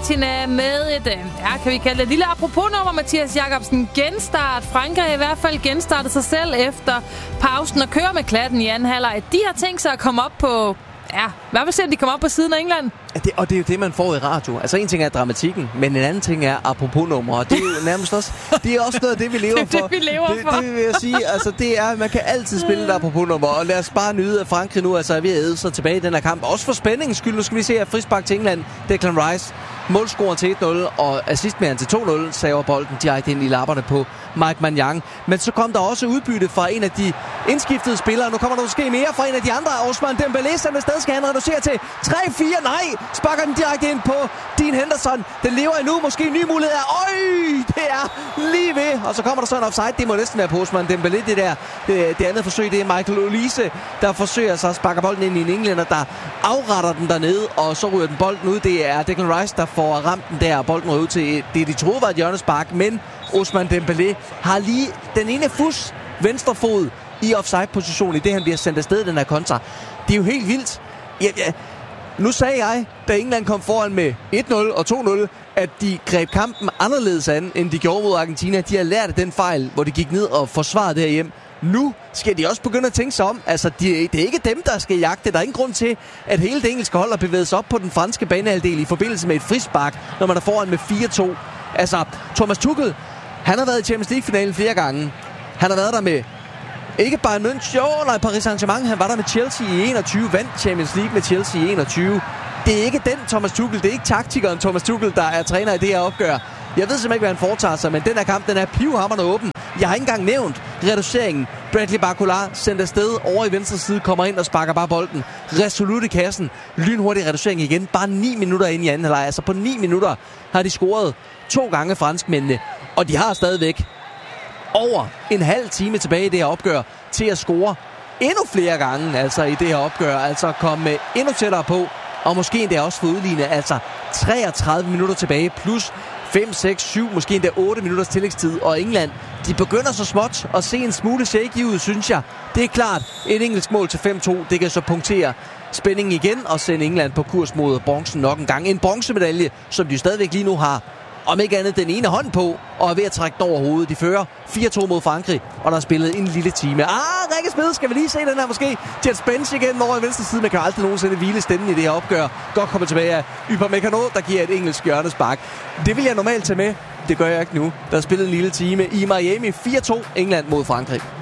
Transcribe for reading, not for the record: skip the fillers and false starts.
patina med et, kan vi kalde det, lille apropos-nummer, Mathias Jacobsen. Genstart. Frankrig har i hvert fald genstartet sig selv efter pausen og kører med klatten i anden halvleg. De har tænkt sig at komme op på, i hvert fald se, om de kommer op på siden af England. Og det er jo det, man får i radio. Altså en ting er dramatikken, men en anden ting er apropos-nummer. Og det er jo nærmest også, det er også noget af det, vi lever for. Det vi lever for. Det vil jeg sige. Altså det er, man kan altid spille et apropos-nummer. Og lad os bare nyde, at Frankrig nu altså er ved at æde sig tilbage i den her kamp. Også for spændingens skyld. Nu skal vi se, at frispark til England. Declan Rice. Målscoren til 1-0 og assistmæren til 2-0 saver bolden direkte ind i lapperne på Mike Maignan. Men så kom der også udbytte fra en af de indskiftede spillere. Nu kommer der måske mere fra en af de andre. Ousmane Dembélé, som stadig skal han reducere til 3-4. Nej, sparker den direkte ind på Dean Henderson. Den lever endnu. Måske en ny mulighed. Det er lige ved. Og så kommer der så en offside. Det må næsten være på Ousmane Dembélé. Det andet forsøg, det er Michael Olise, der forsøger sig at sparke bolden ind i en englænder, der afretter den dernede, og så ryger den bolden ud. Det er Declan Rice, der får ramt den der, og bolden ryger ud til det, de troede var et hjørnespark, men Ousmane Dembélé har lige den ene venstre fod i offside-position, i det han bliver sendt afsted den her kontra. Det er jo helt vildt. Nu sagde jeg, da England kom foran med 1-0 og 2-0, at de greb kampen anderledes an, end de gjorde mod Argentina. De har lært af den fejl, hvor de gik ned og forsvarede derhjem. Nu skal de også begynde at tænke sig om. Altså, det er ikke dem, der skal jagte. Der er ingen grund til, at hele det engelske hold har bevæget sig op på den franske banehalvdel i forbindelse med et frispark, når man er foran med 4-2. Altså, Thomas Tuchel, han har været i Champions League-finalen flere gange. Han har været der med ikke Bayern München, Paris Saint-Germain. Han var der med Chelsea i 21, vandt Champions League med Chelsea i 21. Det er ikke den Thomas Tuchel, det er ikke taktikeren Thomas Tuchel, der er træner i det her opgør. Jeg ved simpelthen ikke, hvad han foretager sig, men den her kamp, den er pivhamrende åben. Jeg har ikke engang nævnt reduceringen. Bradley Barcola sendt afsted over i venstre side, kommer ind og sparker bare bolden resolut i kassen. Lynhurtig reducering igen, bare 9 minutter ind i anden halvleg. Altså på 9 minutter har de scoret 2 gange franskmændene, og de har stadigvæk over en halv time tilbage i det her opgør til at score endnu flere gange, altså i det her opgør. Altså komme endnu tættere på, og måske endda også få udlignet. Altså 33 minutter tilbage, plus 5, 6, 7, måske endda 8 minutters tillægstid. Og England, de begynder så småt at se en smule shaky ud, synes jeg. Det er klart, et engelsk mål til 5-2, det kan så punktere spændingen igen og sende England på kurs mod bronzen nok en gang. En bronzemedalje, som de stadigvæk lige nu har, om ikke andet den ene hånd på, og er ved at trække den over hovedet. De fører 4-2 mod Frankrig, og der er spillet en lille time. Rikke Smed, skal vi lige se den her måske? Jet Spence igen over i venstre side. Man kan aldrig nogensinde hvile stemmen i det her opgør. Godt kommer tilbage af Upamecano, der giver et engelsk hjørnespark. Det vil jeg normalt tage med. Det gør jeg ikke nu. Der er spillet en lille time i Miami. 4-2 England mod Frankrig.